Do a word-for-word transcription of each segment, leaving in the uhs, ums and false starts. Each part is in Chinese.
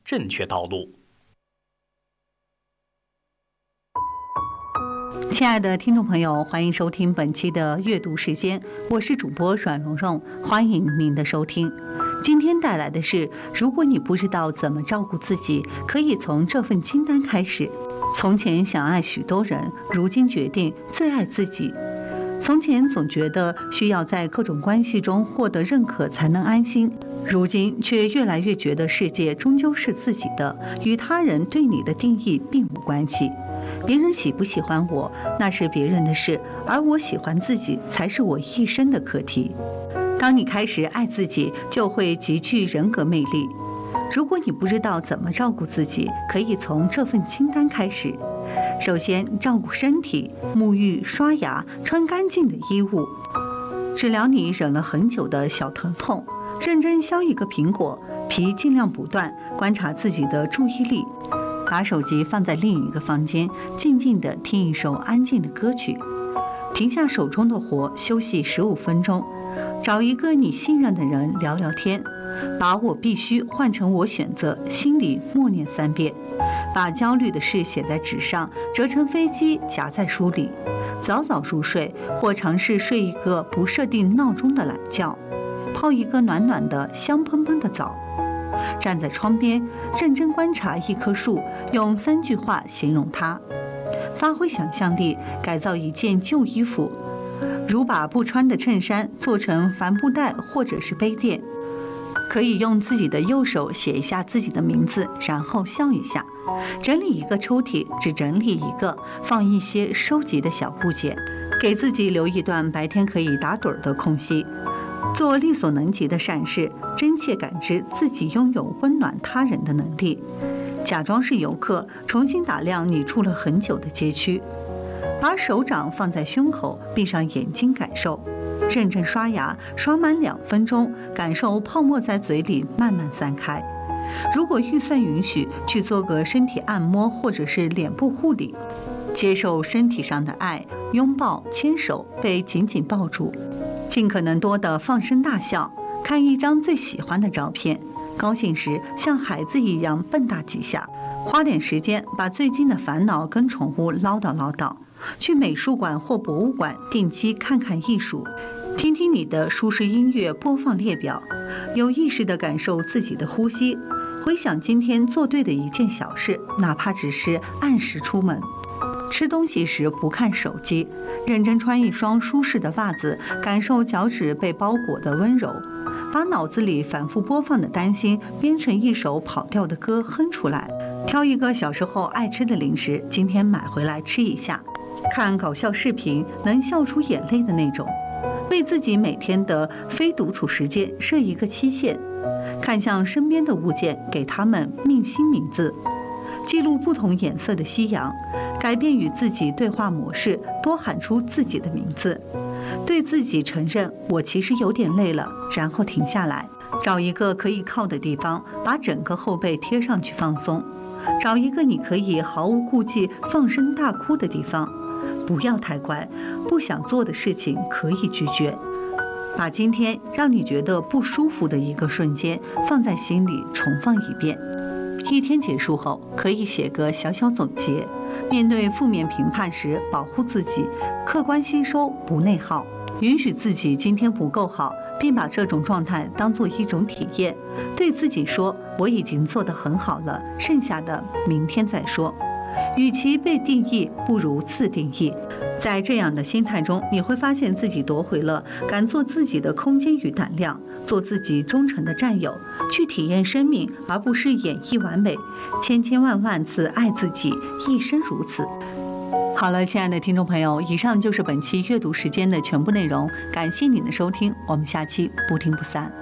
正确道路。 亲爱的听众朋友，欢迎收听本期的阅读时间，我是主播阮蓉蓉，欢迎您的收听。今天带来的是，如果你不知道怎么照顾自己，可以从这份清单开始。从前想爱许多人，如今决定最爱自己。从前总觉得需要在各种关系中获得认可才能安心，如今却越来越觉得世界终究是自己的，与他人对你的定义并无关系。别人喜不喜欢我，那是别人的事，而我喜欢自己才是我一生的课题。当你开始爱自己，就会极具人格魅力。如果你不知道怎么照顾自己，可以从这份清单开始。首先，照顾身体，沐浴、刷牙，穿干净的衣物，治疗你忍了很久的小疼痛，认真削一个苹果，皮尽量不断，观察自己的注意力。把手机放在另一个房间，静静地听一首安静的歌曲，停下手中的活，休息十五分钟，找一个你信任的人聊聊天，把我必须换成我选择，心里默念三遍，把焦虑的事写在纸上，折成飞机夹在书里，早早入睡，或尝试睡一个不设定闹钟的懒觉，泡一个暖暖的香喷喷的澡。站在窗边，认真观察一棵树，用三句话形容它。发挥想象力，改造一件旧衣服，如把不穿的衬衫做成帆布袋或者是杯垫。可以用自己的右手写一下自己的名字，然后笑一下。整理一个抽屉，只整理一个，放一些收集的小部件，给自己留一段白天可以打盹的空隙。做力所能及的善事，真切感知自己拥有温暖他人的能力。假装是游客，重新打量你住了很久的街区。把手掌放在胸口，闭上眼睛感受。认真刷牙，刷满两分钟，感受泡沫在嘴里慢慢散开。如果预算允许，去做个身体按摩或者是脸部护理。接受身体上的爱，拥抱、牵手，被紧紧抱住。尽可能多的放声大笑，看一张最喜欢的照片，高兴时像孩子一样蹦跶几下，花点时间把最近的烦恼跟宠物唠叨唠叨，去美术馆或博物馆定期看看艺术，听听你的舒适音乐播放列表，有意识地感受自己的呼吸，回想今天做对的一件小事，哪怕只是按时出门。吃东西时不看手机，认真穿一双舒适的袜子，感受脚趾被包裹的温柔，把脑子里反复播放的担心编成一首跑调的歌哼出来，挑一个小时候爱吃的零食，今天买回来吃一下，看搞笑视频能笑出眼泪的那种，为自己每天的非独处时间设一个期限，看向身边的物件，给它们命新名字，记录不同颜色的夕阳，改变与自己对话模式，多喊出自己的名字，对自己承认我其实有点累了，然后停下来，找一个可以靠的地方，把整个后背贴上去放松，找一个你可以毫无顾忌放声大哭的地方，不要太乖，不想做的事情可以拒绝，把今天让你觉得不舒服的一个瞬间放在心里重放一遍。一天结束后，可以写个小小总结。面对负面评判时，保护自己，客观吸收，不内耗，允许自己今天不够好，并把这种状态当作一种体验，对自己说：“我已经做得很好了，剩下的明天再说。”与其被定义，不如自定义。在这样的心态中，你会发现自己夺回了敢做自己的空间与胆量，做自己忠诚的战友，去体验生命，而不是演绎完美。千千万万次爱自己，一生如此。好了，亲爱的听众朋友，以上就是本期阅读时间的全部内容，感谢您的收听，我们下期不听不散。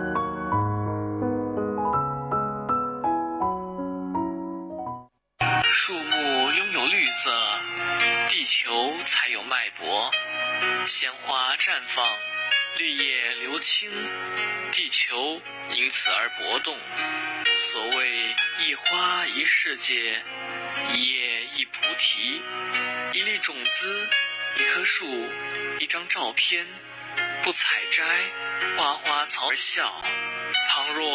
树木拥有绿色，地球才有脉搏。鲜花绽放，绿叶流青，地球因此而搏动。所谓一花一世界，一叶一菩提，一粒种子，一棵树，一张照片，不采摘，花花草而笑。倘若